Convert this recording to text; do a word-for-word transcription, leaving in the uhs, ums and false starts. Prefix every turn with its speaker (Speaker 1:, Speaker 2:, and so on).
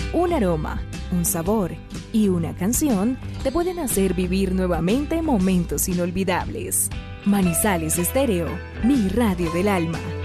Speaker 1: Un aroma, un sabor y una canción te pueden hacer vivir nuevamente momentos inolvidables. Manizales Estéreo, mi radio del alma.